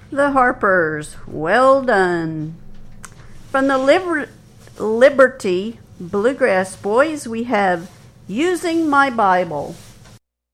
The Harpers, well done. From the Liberty Bluegrass Boys, we have Using My Bible.